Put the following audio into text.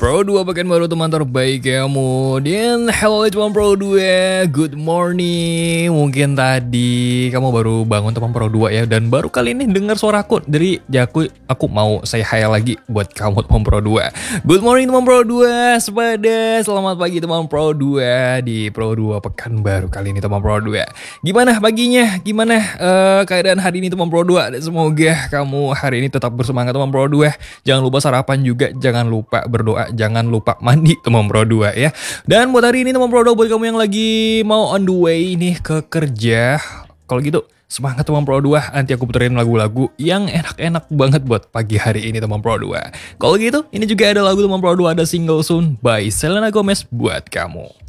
Pro 2 pekan baru teman terbaik kamu. Dan hello teman Pro 2, good morning. Mungkin tadi kamu baru bangun teman Pro 2 ya, dan baru kali ini dengar suaraku dari Jaku. Aku mau say hi lagi buat kamu teman Pro 2. Good morning teman Pro 2, sepada selamat pagi teman Pro 2 di Pro 2 pekan baru kali ini teman Pro 2. Gimana paginya? Gimana keadaan hari ini teman Pro 2? Dan semoga kamu hari ini tetap bersemangat teman Pro 2. Jangan lupa sarapan juga, jangan lupa berdoa, jangan lupa mandi teman Pro 2 ya. Dan buat hari ini teman Pro 2, buat kamu yang lagi mau on the way nih ke kerja, kalau gitu semangat teman Pro 2. Nanti aku puterin lagu-lagu yang enak-enak banget buat pagi hari ini teman Pro 2. Kalau gitu, ini juga ada lagu teman Pro 2, ada Single Soon by Selena Gomez buat kamu.